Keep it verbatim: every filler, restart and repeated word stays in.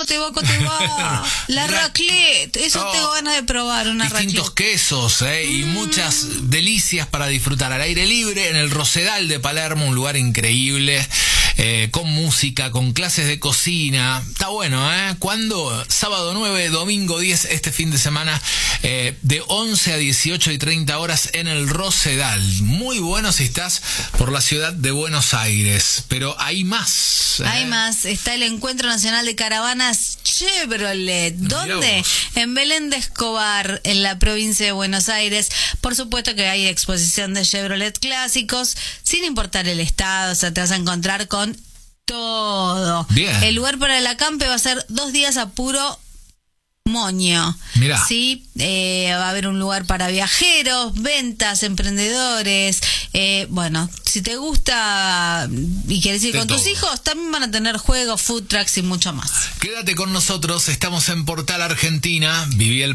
cote va, cote va. La raclette, eso oh, tengo ganas de probar, una distintos raclette. quesos, ¿eh? Y mm. muchas delicias para disfrutar al aire libre en el Rosedal de Palermo, un lugar increíble, eh, con música, con clases de cocina. Está bueno, ¿eh? ¿Cuándo? Sábado nueve, domingo diez, este fin de semana, eh, de once a dieciocho y treinta horas en el Rosedal. Muy bueno si estás por la ciudad de Buenos Aires, pero hay más. ¿eh? Hay más, está el Encuentro Nacional de Caravanas Chevrolet. ¿Dónde? En Belén de Escobar, en la provincia de Buenos Aires. Por supuesto que hay exposición de Chevrolet clásicos, sin importar el estado, o sea, te vas a encontrar con todo. Bien. El lugar para el acampe va a ser dos días a puro moño. Mirá. Sí, eh, va a haber un lugar para viajeros, ventas, emprendedores. Eh, bueno, si te gusta y quieres ir de con todo. tus hijos, también van a tener juegos, food trucks y mucho más. Quédate con nosotros, estamos en Portal Argentina. Viví el